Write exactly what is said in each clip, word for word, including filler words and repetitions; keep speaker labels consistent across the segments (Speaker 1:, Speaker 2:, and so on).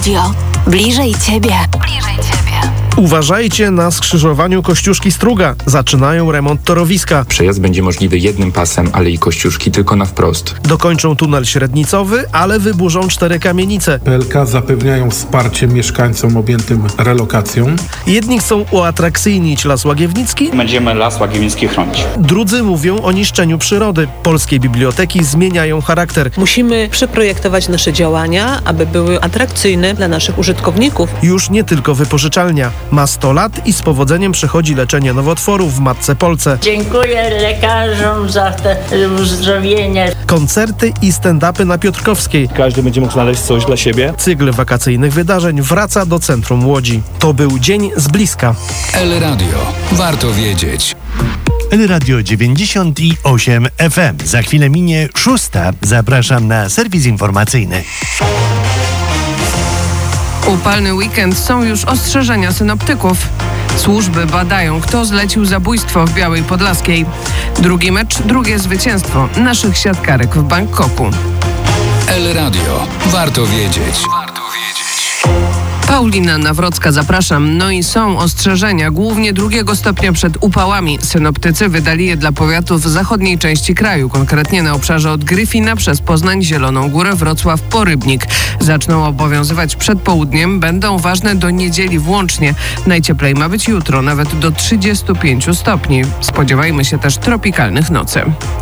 Speaker 1: Radio. Bliżej Ciebie. Bliżej Ciebie.
Speaker 2: Uważajcie na skrzyżowaniu Kościuszki-Struga. Zaczynają remont torowiska.
Speaker 3: Przejazd będzie możliwy jednym pasem Alei Kościuszki tylko na wprost.
Speaker 2: Dokończą tunel średnicowy, ale wyburzą cztery kamienice.
Speaker 4: P L K zapewniają wsparcie mieszkańcom objętym relokacją.
Speaker 2: Jedni chcą uatrakcyjnić Las Łagiewnicki.
Speaker 5: Będziemy Las Łagiewnicki chronić.
Speaker 2: Drudzy mówią o niszczeniu przyrody. Polskie biblioteki zmieniają charakter.
Speaker 6: Musimy przeprojektować nasze działania, aby były atrakcyjne dla naszych użytkowników.
Speaker 2: Już nie tylko wypożyczalnia. Ma sto lat i z powodzeniem przechodzi leczenie nowotworów w Matce Polce.
Speaker 7: Dziękuję lekarzom za te uzdrowienie.
Speaker 2: Koncerty i stand-upy na Piotrkowskiej.
Speaker 8: Każdy będzie mógł znaleźć coś dla siebie.
Speaker 2: Cykl wakacyjnych wydarzeń wraca do centrum Łodzi. To był dzień z bliska.
Speaker 9: El Radio. Warto wiedzieć.
Speaker 10: El Radio dziewięćdziesiąt osiem F M. Za chwilę minie szósta. Zapraszam na serwis informacyjny.
Speaker 11: Upalny weekend, są już ostrzeżenia synoptyków. Służby badają, kto zlecił zabójstwo w Białej Podlaskiej. Drugi mecz, drugie zwycięstwo naszych siatkarek w Bangkoku.
Speaker 9: El Radio. Warto wiedzieć. Warto wiedzieć.
Speaker 11: Paulina Nawrocka, zapraszam. No i są ostrzeżenia, głównie drugiego stopnia przed upałami. Synoptycy wydali je dla powiatów w zachodniej części kraju, konkretnie na obszarze od Gryfina przez Poznań, Zieloną Górę, Wrocław po Rybnik. Zaczną obowiązywać przed południem, będą ważne do niedzieli włącznie. Najcieplej ma być jutro, nawet do trzydziestu pięciu stopni. Spodziewajmy się też tropikalnych nocy.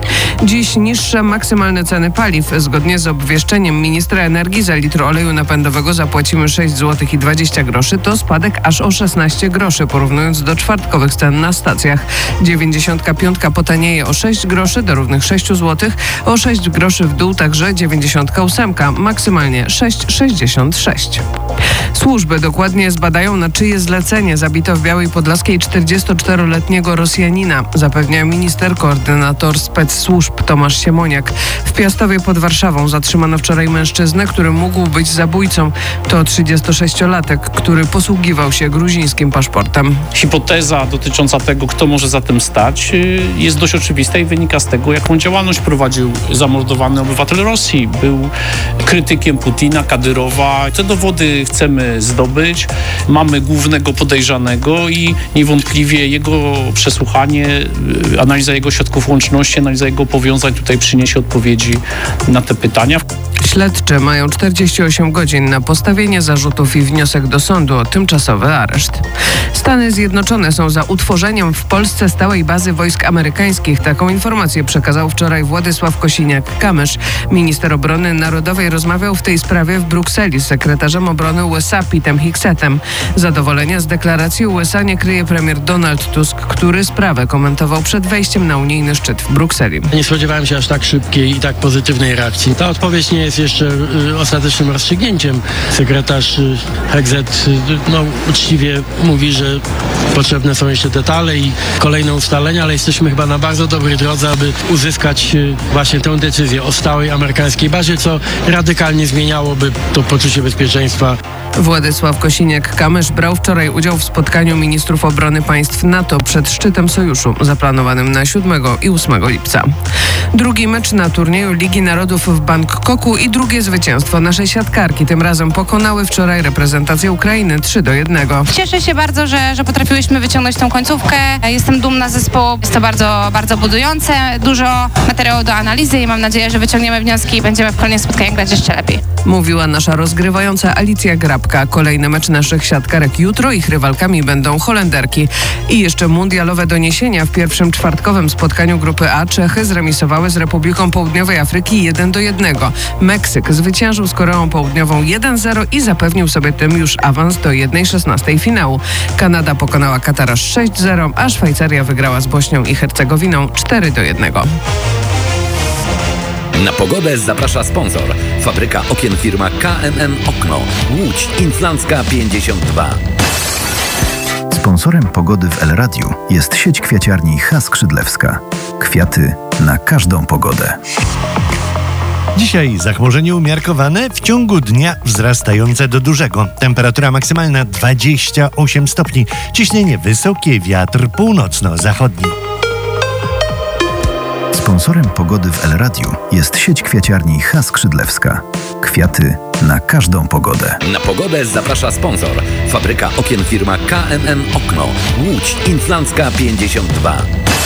Speaker 11: Dziś niższe maksymalne ceny paliw. Zgodnie z obwieszczeniem ministra energii za litr oleju napędowego zapłacimy sześć złotych i dwadzieścia groszy. To spadek aż o szesnaście groszy, porównując do czwartkowych cen na stacjach. dziewięćdziesiątka piątka potanieje o sześć groszy do równych sześciu złotych. O sześć groszy w dół także dziewięćdziesiątka ósemka, maksymalnie sześć sześćdziesiąt sześć. Służby dokładnie zbadają, na czyje zlecenie zabito w Białej Podlaskiej czterdziestoczteroletniego Rosjanina, zapewnia minister koordynator spec-służb Tomasz Siemoniak. W Piastowie pod Warszawą zatrzymano wczoraj mężczyznę, który mógł być zabójcą. To trzydziestosześciolatek, który posługiwał się gruzińskim paszportem.
Speaker 5: Hipoteza dotycząca tego, kto może za tym stać, jest dość oczywista i wynika z tego, jaką działalność prowadził zamordowany obywatel Rosji. Był krytykiem Putina, Kadyrowa. Te dowody chcemy zdobyć. Mamy głównego podejrzanego i niewątpliwie jego przesłuchanie, analiza jego środków łączności, analiza jego powiązań tutaj przyniesie odpowiedzi na te pytania.
Speaker 11: Śledczy mają czterdzieści osiem godzin na postawienie zarzutów i wniosek do sądu o tymczasowy areszt. Stany Zjednoczone są za utworzeniem w Polsce stałej bazy wojsk amerykańskich. Taką informację przekazał wczoraj Władysław Kosiniak-Kamysz. Minister obrony narodowej rozmawiał w tej sprawie w Brukseli z sekretarzem obrony U S A Petem Higsetem. Zadowolenia z deklaracji U S A nie kryje premier Donald Tusk, który sprawę komentował przed wejściem na unijny szczyt w Brukseli.
Speaker 12: Nie spodziewałem się aż tak szybkiej i tak pozytywnej reakcji. Ta odpowiedź nie jest jeszcze y, ostatecznym rozstrzygnięciem. Sekretarz y, Hegset y, no, uczciwie mówi, że potrzebne są jeszcze detale i kolejne ustalenia, ale jesteśmy chyba na bardzo dobrej drodze, aby uzyskać y, właśnie tę decyzję o stałej amerykańskiej bazie, co radykalnie zmieniałoby to poczucie bezpieczeństwa.
Speaker 11: Władysław Kosiniak-Kamysz brał wczoraj udział w spotkaniu ministrów obrony państw NATO przed szczytem sojuszu zaplanowanym na siódmego i ósmego lipca. Drugi mecz na turnieju Ligi Narodów w Bangkoku i drugie zwycięstwo naszej siatkarki. Tym razem pokonały wczoraj reprezentację Ukrainy trzy do jednego.
Speaker 13: Cieszę się bardzo, że, że potrafiłyśmy wyciągnąć tą końcówkę. Jestem dumna z zespołu. Jest to bardzo, bardzo budujące. Dużo materiału do analizy i mam nadzieję, że wyciągniemy wnioski i będziemy w kolejnych spotkaniach grać jeszcze lepiej.
Speaker 11: Mówiła nasza rozgrywająca Alicja Grabka. Kolejny mecz naszych siatkarek jutro. Ich rywalkami będą Holenderki. I jeszcze mundialowe doniesienia. W pierwszym czwartkowym spotkaniu grupy A Czechy zremisowały z Republiką Południowej Afryki jeden do jednego. Meksyk zwyciężył z Koreą Południową jeden zero i zapewnił sobie tym już awans do jednej szesnastej finału. Kanada pokonała Katar sześć zero, a Szwajcaria wygrała z Bośnią i Hercegowiną cztery do jednego.
Speaker 14: Na pogodę zaprasza sponsor. Fabryka okien firma K M M Okno. Łódź Inflancka pięćdziesiąt dwa.
Speaker 15: Sponsorem pogody w El Radiu jest sieć kwiaciarni H. Skrzydlewska. Kwiaty na każdą pogodę.
Speaker 10: Dzisiaj zachmurzenie umiarkowane, w ciągu dnia wzrastające do dużego. Temperatura maksymalna dwadzieścia osiem stopni. Ciśnienie wysokie, wiatr północno-zachodni.
Speaker 15: Sponsorem pogody w El Radiu jest sieć kwiaciarni H. Skrzydlewska. Kwiaty na każdą pogodę.
Speaker 14: Na pogodę zaprasza sponsor. Fabryka okien firma K M M Okno. Łódź Inflancka pięćdziesiąt dwa.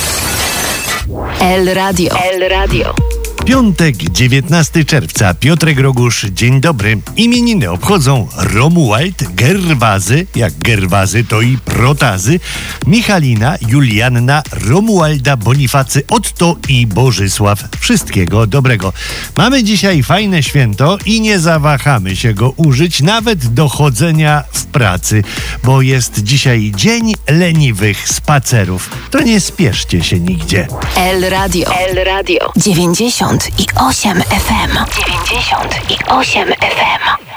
Speaker 1: El Radio. El Radio.
Speaker 10: Piątek, dziewiętnastego czerwca. Piotrek Rogusz, dzień dobry. Imieniny obchodzą Romuald, Gerwazy, jak Gerwazy to i Protazy, Michalina, Julianna, Romualda, Bonifacy, Otto i Bożysław. Wszystkiego dobrego. Mamy dzisiaj fajne święto i nie zawahamy się go użyć nawet do chodzenia w pracy, bo jest dzisiaj dzień leniwych spacerów. To nie spieszcie się nigdzie.
Speaker 1: El Radio. El Radio. dziewięćdziesiąt i osiem F M. dziewięćdziesiąt i osiem F M.